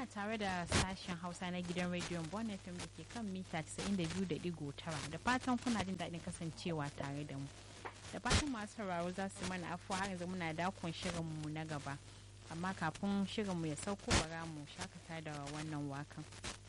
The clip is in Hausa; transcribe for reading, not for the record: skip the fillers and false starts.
tare da sashen Hausa na gidan rediyon Bon FM da ke kan mita 92.9 da fatan kuna jin daɗin kasancewa tare da mu. Da fatan masu sauraro za su mana afuwa har yanzu muna dakon shirinmu na gaba. Amma kafin shirinmu ya sauko bara mu shakata da wannan wakan.